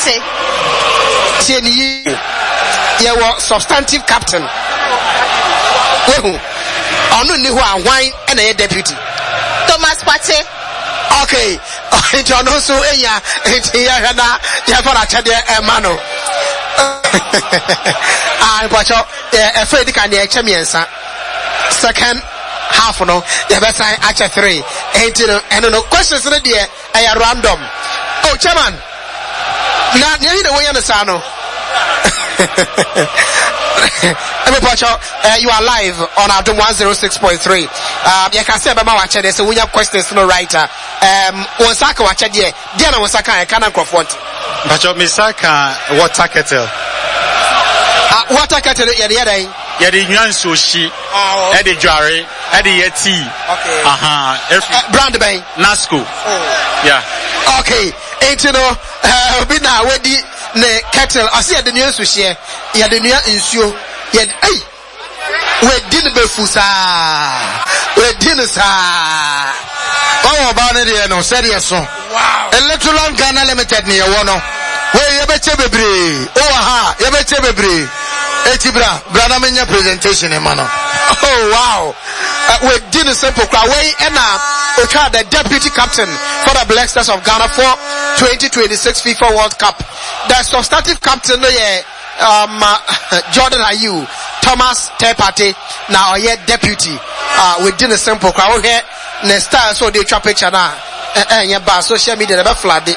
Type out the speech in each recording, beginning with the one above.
Tieni ye were substantive captain. Onu ni who are wine and a deputy. Thomas Partey. Okay. Into also enya na ya for achade mano. But afraid can the chamiensa. Second half no the best acha 3. And no questions ready are random. Oh chairman. Na you know way sano. You are live on our 106.3. You can say about watch this. So we have questions no writer. Osaka watch it. Diana Osaka I can't confront. But Misaka water kettle. Water kettle yadi. Yadi nyan sushi. Eddie Jari. Eddie Yeti. Okay. Brand bay. Nasco. Yeah. Okay. Ain't you know? Be now ready. Ne kettle. I see the news sushi. Yadi near insure. Yet, hey, we didn't be fusa. We didn't sa. Oh, about it, no, serious. Wow. Electoral Ghana Limited near one. Where you bet Chebebre. Oh, aha, you bet Chebebre. Etibra, Branamania presentation, Emano. Oh, wow. We didn't simple crowd. We are the deputy captain for the Black Stars of Ghana for 2026 FIFA World Cup. The substantive captain, Jordan Ayew, Thomas Partey, now yet deputy. We did a simple crowd here. Next time, so they trap picture now. Yeah, but social media ever flooded.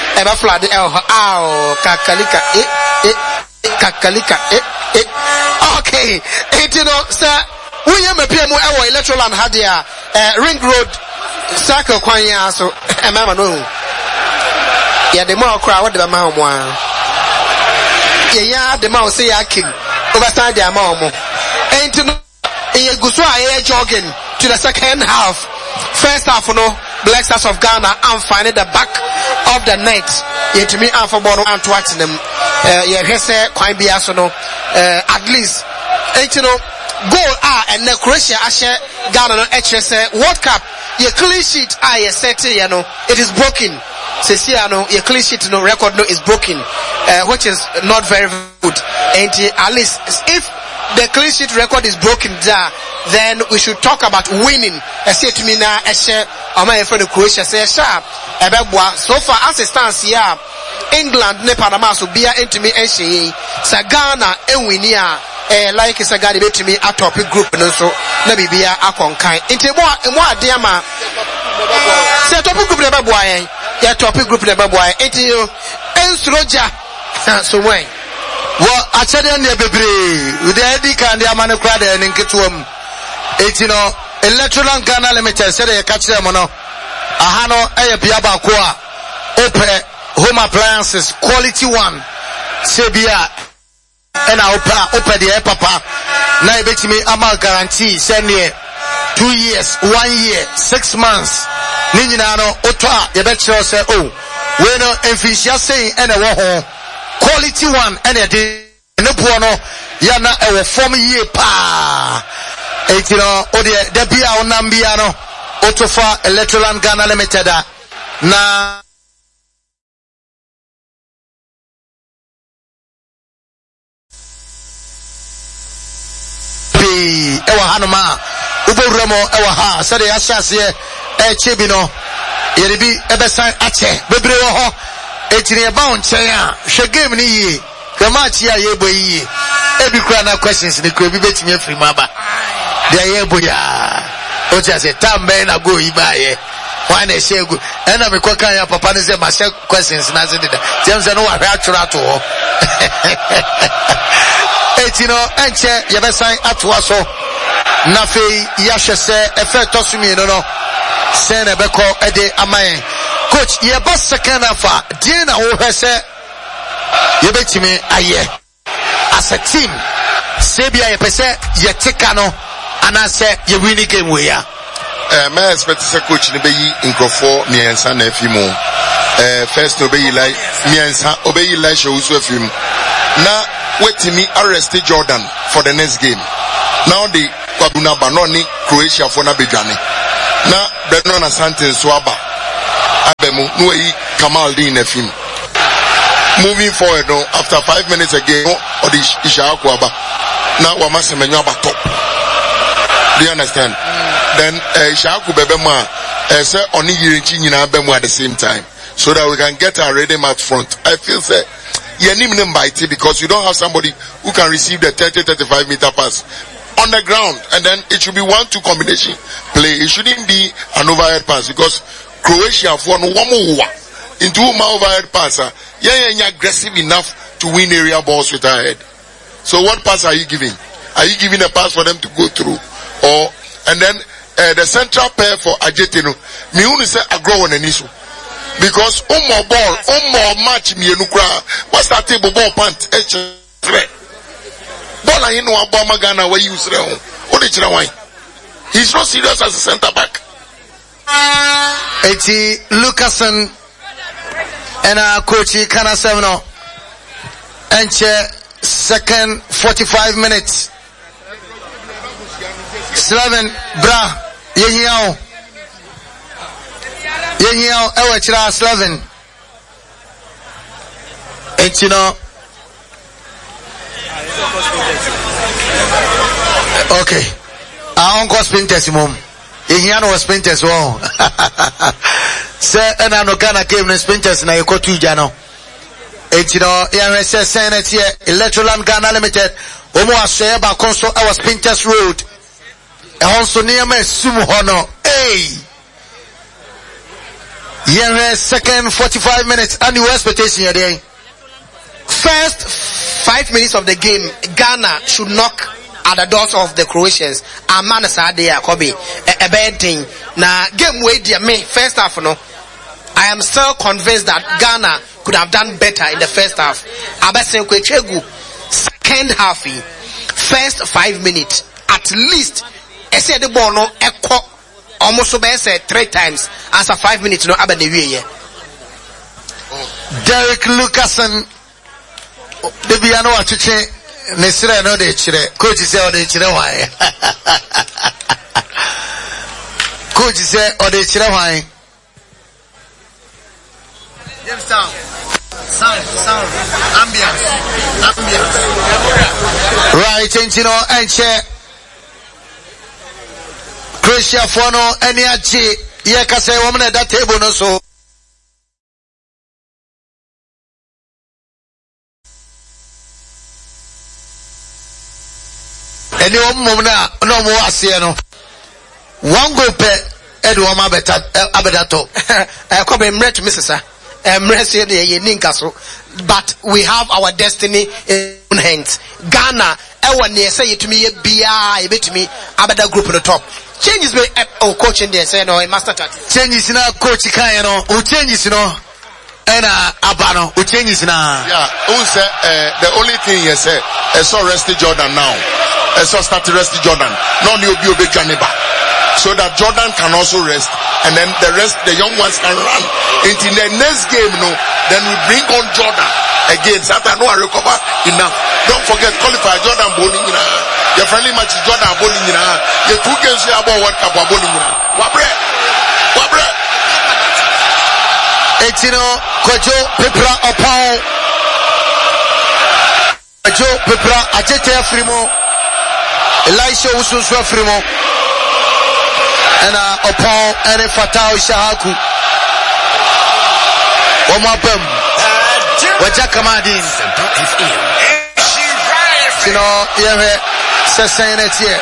Kakalika, Kakalika, Okay, you know, sir, we am a PMO electoral and had Ring Road Circle Kwanya, so, Mama no. Yeah, the more crowd, the more. Yeah, the mouse say I king overstand their mom. And to know a jogging to the second half. First half, no Black Stars of Ghana and finding the back of the net. Yet to me, and for Bono and watching them. Yeah, he said, quite be as no, at least. And you know, goal and the Croatia Asher Ghana HS World Cup. Your clean sheet, set, you know, it is broken. Ceciano, your clean sheet no record no is broken, which is not very good. And at least if the clean sheet record is broken there, then we should talk about winning. I say to me now, I share my friend Croatia say sharp. So far as it stands here, England ne Panama so be into me and she Sagana and Winia. Like it's a guy to me a topic group and so let me be a conkai. Into more dear ma. Say topic group never boy. Yeah, topic group never boy. Into you and Roger. So when well, I said in the baby with the Eddie and the Amano crowd and in Kituum. It's you know, Electoral Ghana Limited said they catch them on Ahano Ayapiaba Kwa Ope Home Appliances Quality One Sebia. And I'll open the papa. Now bet me I'm guarantee send me 2 years, 1 year, 6 months. Ninjano Otra, you bet you say, oh, we no efficient saying and a war quality one and a day. No puano, yana a form year pa. 18 or the Bia or Nambiano, Otofa Electoral Ghana Limited. Na ewa hanoma uboremo ewa ha sade ahyase chebino yerebi ebesan ache bebre wo ho etire e ba onchen a hwe game ni yi kamachi a yebo yi ebi kura na questions ni kura bi betimi afiri maba de yebo ya o ti ase tambe na go yi ba ye why na shegu ena me kwaka ya papa ne se ma she questions na se dida james no wa hwe atwura to ho etino enche yebesan atwa so na fei yahwe se efe tosumi no se na beko ede amaye coach yeba second half die na wo hwe se yebetimi aye as a team sebia yepese yetika no anase ye winning game we ya my expect say coach ni be yi nkrofo miensa na afimu first obeyi like miensa obeyi like show so afimu na wetimi arrest Jordan for the next game. Now the Kwabuna Banoni Croatia for Nabijani. Now Brennan Asante Swaba Abemu Nui Kamal Din Efim. moving forward no after 5 minutes again or the Ishaku aba now wa masemenyo aba top. Do you understand? Then Ishaku bebema say oni yirinchi nyina bemu at the same time so that we can get our rhythm up front. I feel say because you don't have somebody who can receive the 30-35 meter pass on the ground, and then it should be 1-2 combination play. It shouldn't be an overhead pass because Croatia for no one more into my overhead passer. Yeah, aggressive enough to win area balls with her head. So what pass are you giving? Are you giving a pass for them to go through? Or and then the central pair for Ajetino, me only say agro on an issue. Because more ball, more match me nukra. What's that table ball pant? Ball I know about Ghana where you say he's not serious as a centre back. Eti Lucasen and coach Kana Seveno and second 45 minutes. 7 bra yehiao ewa chira 11 etino okay onko sprinters mom yehia no sprinters wo se na no Ghana game no sprinters na yekotu ja no etino ya se senate Electroland Ghana Limited omo ashe ba konso our sprinters road also near me sum hono second 45 minutes and your expectation here. First 5 minutes of the game, Ghana should knock at the doors of the Croatians. And man said they are Kobe a bad thing. Now game way dear me first half no. I am still convinced that Ghana could have done better in the first half. Abase Kwechegu second half, first 5 minutes at least. I said the ball no echo almost so bad 3 times as a 5 minutes no abba the way. Derek Lucasen the piano achiche nesira no de chire coach say o de chire why coach say o de chire why sound ambience right and you know and share Croatia for no any achi ye ka say woman at that table no so any woman no more ase no one go pe edu o ma beta abedato I come emre to Mrs. Emre de ye ninka so but we have our destiny in hands. Ghana ewa ne say yetumi ye bia ye betumi abeda group no top. Changes me coaching there say no master chat. Changes na coach kan no o changes no and abano o changes na. Yeah, who say the only thing you say so rest Jordan now. So start rest Jordan. No you be obe Janiba. So that Jordan can also rest and then the rest the young ones can run into the next game no then we bring on Jordan again Satan no recover enough. Don't forget qualify Jordan bowling your friendly match is Jordan bowling your 2 games here about World Cup bowling wabre etino kojo pepra upon kojo pepra ajete afrimo Elisha ususu afrimo and upon any fatal shahaku Omapem Wajakamadi you know yeah saying it here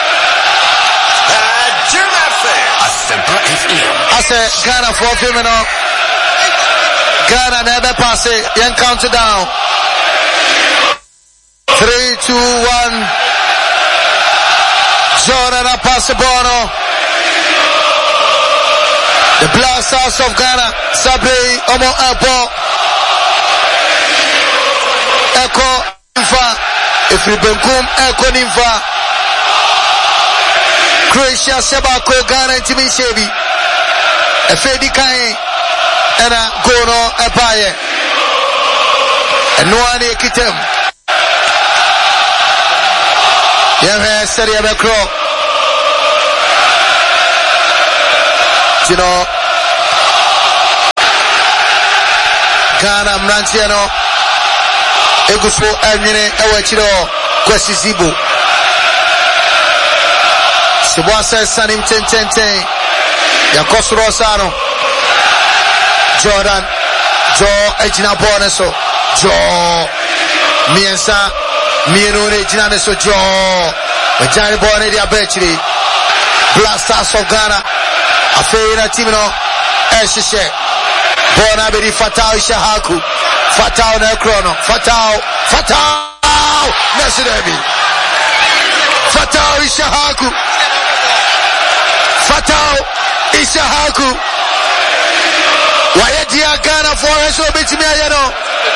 I say Ghana for female Ghana never pass it young count down 3, 2, 1 Jordan a pass the ball the Blast House of Ghana, Sabri, Omo Airport, Echo Infa, Ifribenkum, Echo Ninfa, Croatia, Sebako, Ghana, Timi Shebi, Efedi Kain, and Gono Epaye, and Noani Kitem. Yamhe Seri Abekro. You know, Ghana Mrantiano Eguso Elmine Ewachiro Kwesi Zibo Sibwasa Sanim 10 Yakosro Sano Jordan Joe Ejina Boneso Joe Miensa Mienune Ejina Neso Joe Ejani Bone Dia Bechiri Blasters of Ghana Afeina Timino Eshishe Bona Bedi Fatao Ishahaku Fatao Nekrono Fatao Nasidebi Fatao Ishahaku Wayedia Ghana for Eso Bitimiano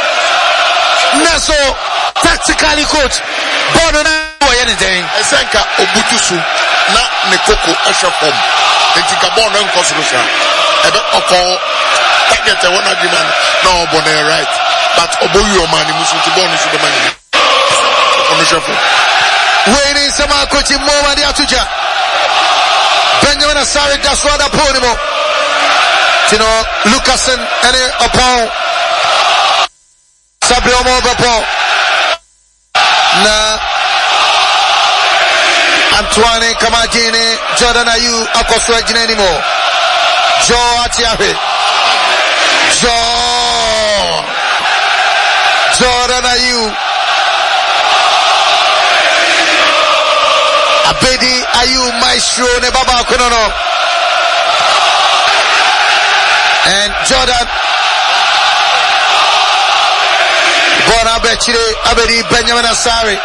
Naso tactically coach Bono na anything Esenka Obutusu na Nekoko Eshafom Entika Bono Nkosrusa Ebe Oko target one agreement no Bono right but Oboyo man Musu to Bono to the man Oneshafom Winning Sama Coach Moma Diatuja Benjamin Asari Daswada Ponimo Tino Lucasen Ene Opon Sabriomo Bapo Na Antoine Kamajine Jordan Ayu Akoswa Jinenimo Joe Atiahe Jordan Ayu Abedi Ayu Maestro ne Baba Konono and Jordan Bona Bechire Abedi Benjamin Asari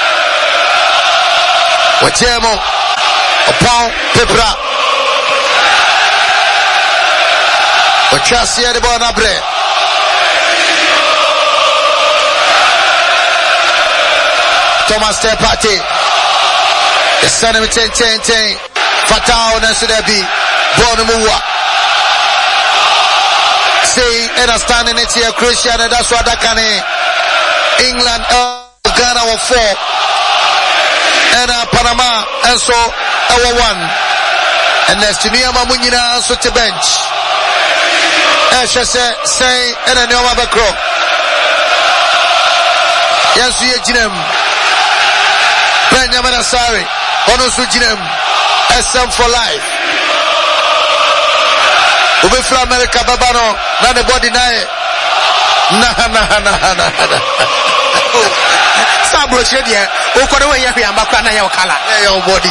Wachemo Opon Pepra Wachasia de Bona Bre Thomas Tepati the son of 10 Fatao Nasudebi Bonamuwa say and a standing it here Christian and that's what that can England Ghana were 4 and Panama and so our 1 and there's Tunisia Munina so to bench say and a Noma Bakro yes we Jinem Benjamin Asari Onosu Jinem SM for life Ube from America Babano na the body nae na Sabro shedia ukore we yahwe ambakwa na ya kala your body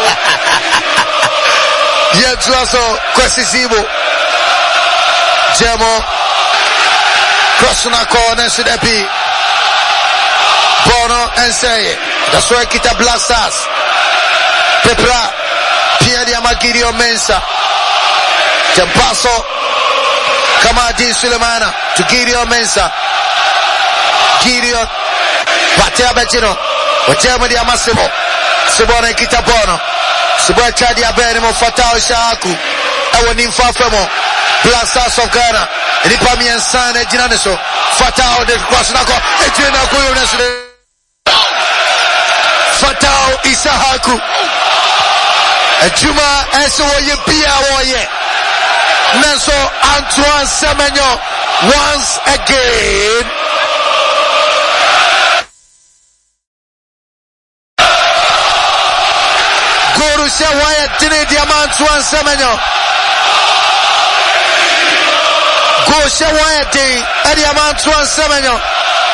yet also Kwesi Zibo Jemo Crossuna corner should be Bono and say that's why kita Blasters Pepra Pierre Yamagirio Mensa Tempaso Kamadi Sulemana to Gideon Mensa Gideon Patea Betino Wachema dia Massimo Sibona kita Bono Sibona Chadia Benimo Fatao Shaku Ewa Nimfa Femo Blasters of Ghana Nipa Miensane Jinaneso Fatao de Kwasunako Ejina Kuyo Fatao Isahaku Ejuma Eso Woye Bia Woye Nanso Antoine Semenyo once again Gorusha Waya Dine Diama Antoine Semenyo Gorusha Waya Dine Diama Antoine Semenyo